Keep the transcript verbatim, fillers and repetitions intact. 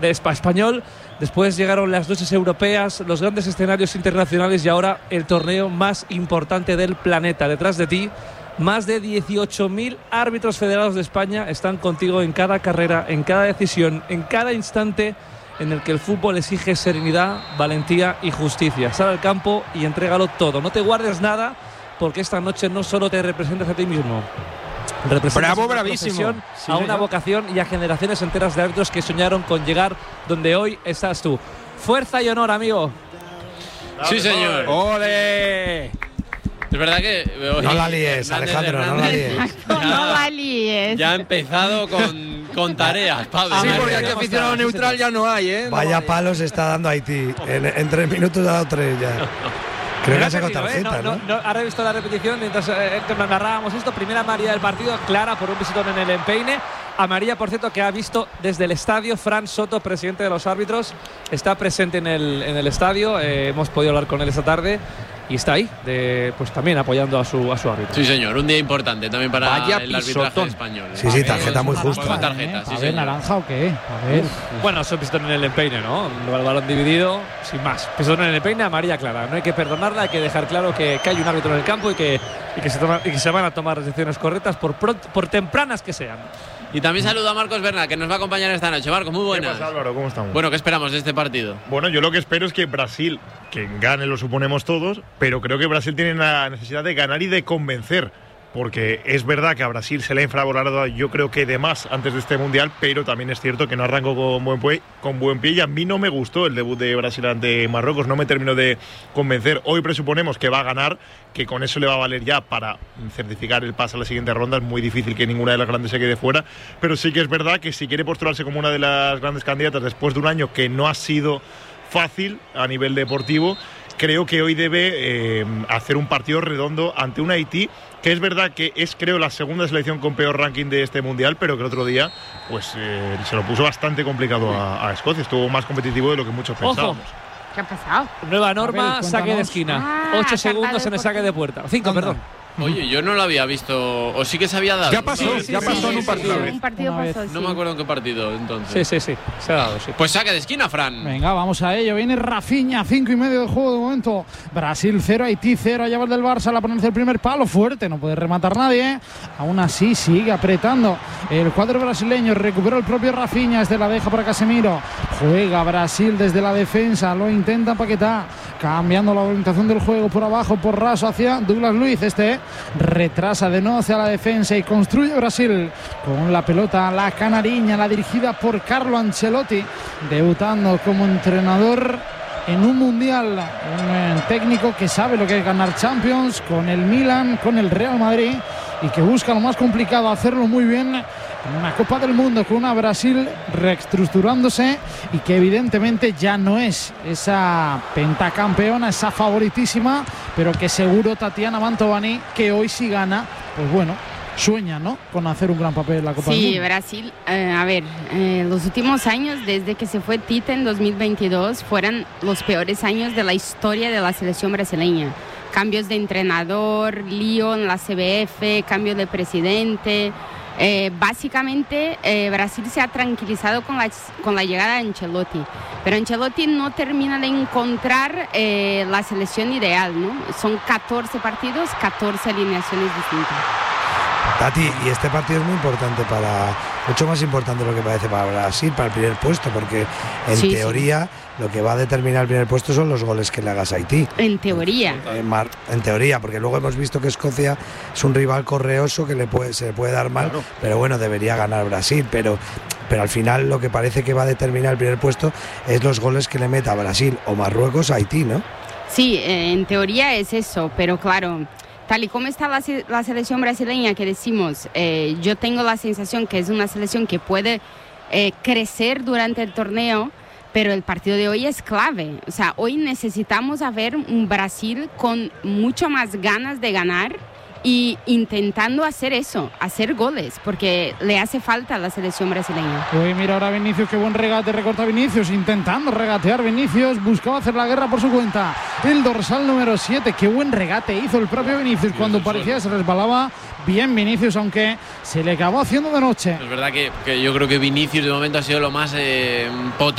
de español. Después llegaron las noches europeas, los grandes escenarios internacionales y ahora el torneo más importante del planeta. Detrás de ti, más de dieciocho mil árbitros federados de España están contigo en cada carrera, en cada decisión, en cada instante en el que el fútbol exige serenidad, valentía y justicia. Sal al campo y entrégalo todo. No te guardes nada, porque esta noche no solo te representas a ti mismo. Representas Bravo, a una bravísimo. profesión, Sí, a una señor. vocación y a generaciones enteras de árbitros que soñaron con llegar donde hoy estás tú. Fuerza y honor, amigo. Sí, señor. ¡Ole! Es verdad que hoy No la líes, Hernández Alejandro, no la Hernández líes. No, no la líes. Ya ha empezado con, con tareas, Pablo. Sí, A ver, porque ¿cómo aquí está? aficionado Sí, neutral ya no hay, ¿eh? No Vaya hay. palos está dando Haití. En, en tres minutos ha dado tres ya. Creo que Me ha lo he sacado perdido, ¿eh? tarjeta, no, ¿no? no, no, ahora he visto la repetición mientras eh, que narrábamos esto. Primera amarilla del partido, clara por un pisotón en el empeine. Amarilla, por cierto, que ha visto desde el estadio Fran Soto, presidente de los árbitros. Está presente en el, en el estadio. Eh, hemos podido hablar con él esta tarde y está ahí, de, pues también apoyando a su, a su árbitro. Sí, señor. Un día importante también para Vaya el arbitraje pisotón. español. Sí, sí, tarjeta muy Juego justa. de tarjeta, sí, a ver, señor. naranja o qué. A ver. Bueno, es un pisotón en el empeine, ¿no? El balón dividido, sin más. Pisotón en el empeine, amarilla clara. No hay que perdonarla, hay que dejar claro que, que hay un árbitro en el campo y que, y que, se, toma, y que se van a tomar las decisiones correctas por, pronto, por tempranas que sean. Y también saludo a Marcos Bernal, que nos va a acompañar esta noche. Marcos, muy buenas. ¿Qué pasa, Álvaro? ¿Cómo estamos? Bueno, ¿qué esperamos de este partido? Bueno, yo lo que espero es que Brasil, que gane lo suponemos todos, pero creo que Brasil tiene la necesidad de ganar y de convencer. Porque es verdad que a Brasil se le ha infravalorado, yo creo que de más antes de este Mundial, pero también es cierto que no arrancó con buen pie, con buen pie y a mí no me gustó el debut de Brasil ante Marruecos, no me terminó de convencer. Hoy presuponemos que va a ganar, que con eso le va a valer ya para certificar el pase a la siguiente ronda. Es muy difícil que ninguna de las grandes se quede fuera, pero sí que es verdad que si quiere postularse como una de las grandes candidatas después de un año que no ha sido fácil a nivel deportivo, creo que hoy debe eh, hacer un partido redondo ante un Haití que es verdad que es, creo, la segunda selección con peor ranking de este Mundial, pero que el otro día pues eh, se lo puso bastante complicado a, a Escocia. Estuvo más competitivo de lo que muchos pensábamos. ¿Qué ha pasado? Nueva norma, Abel, saque de cuéntanos. esquina. Ah, Ocho cargado segundos en el saque de puerta. Cinco, Anda. perdón. Oye, yo no lo había visto, o sí que se había dado. Ya pasó, No, ya pasó en un partido. Un partido Una vez. pasó, sí. No me acuerdo en qué partido entonces. Sí, sí, sí. Se ha dado, sí. Pues saque de esquina, Fran. Venga, vamos a ello. Viene Rafinha, cinco y medio del juego de momento. Brasil cero, Haití cero. Allá va el del Barça, la ponencia del primer palo fuerte. No puede rematar nadie, ¿eh? Aún así sigue apretando el cuadro brasileño. Recupera el propio Rafinha, este la deja para Casemiro. Juega Brasil desde la defensa, lo intenta Paquetá, cambiando la orientación del juego por abajo, por raso hacia Douglas Luiz. Este retrasa de nuevo hacia la defensa y construye Brasil con la pelota, la canariña, la dirigida por Carlo Ancelotti, debutando como entrenador en un mundial, un eh, técnico que sabe lo que es ganar Champions con el Milan, con el Real Madrid, y que busca lo más complicado, hacerlo muy bien en una Copa del Mundo, con una Brasil reestructurándose y que evidentemente ya no es esa pentacampeona, esa favoritísima, pero que seguro Tatiana Mantovani, que hoy sí gana, pues bueno, sueña, ¿no?, con hacer un gran papel en la Copa del Sí, Mundo. Brasil, eh, a ver, eh, los últimos años, desde que se fue Tite en dos mil veintidós, fueron los peores años de la historia de la selección brasileña. Cambios de entrenador, lío en la C B F, cambio de presidente. Eh, básicamente, eh, Brasil se ha tranquilizado con la, con la llegada de Ancelotti, pero Ancelotti no termina de encontrar eh, la selección ideal, ¿no? Son catorce partidos, catorce alineaciones distintas. Tati, y este partido es muy importante para, mucho más importante de lo que parece para Brasil, para el primer puesto, porque en Sí, teoría sí. lo que va a determinar el primer puesto son los goles que le hagas a Haití. En teoría. En, mar, en teoría, porque luego hemos visto que Escocia es un rival correoso que le puede, se le puede dar mal, claro. Pero bueno, debería ganar Brasil, pero, pero al final lo que parece que va a determinar el primer puesto es los goles que le meta Brasil o Marruecos a Haití, ¿no? Sí, eh, en teoría es eso, pero claro, tal y como está la, la selección brasileña, que decimos, eh, yo tengo la sensación que es una selección que puede eh, crecer durante el torneo, pero el partido de hoy es clave. O sea, hoy necesitamos ver un Brasil con mucho más ganas de ganar y intentando hacer eso, hacer goles, porque le hace falta a la selección brasileña. Uy, mira ahora Vinicius, qué buen regate, recorta Vinicius, intentando regatear Vinicius, buscaba hacer la guerra por su cuenta. El dorsal número siete, qué buen regate hizo el propio Vinicius cuando parecía que se resbalaba. bien Vinicius, aunque se le acabó haciendo de noche. Es verdad que, que yo creo que Vinicius de momento ha sido lo más eh, potente